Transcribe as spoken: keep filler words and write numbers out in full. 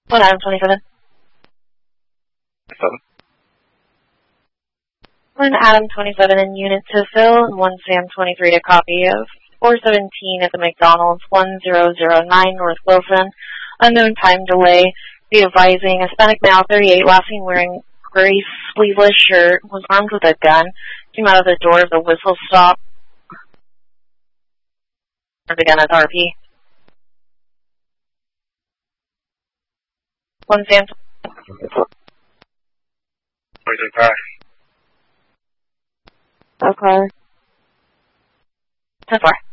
One Adam twenty-seven. Seven. One Adam twenty-seven in unit to fill, and one Sam twenty-three to copy of four seventeen at the McDonald's, one zero zero nine North Wilson. Unknown time delay. Be advising, Hispanic male, thirty-eight, last seen wearing gray sleeveless shirt, was armed with a gun, came out of the door of the whistle stop. The gun at R P. One Sam. twenty-five. Okay. ten four.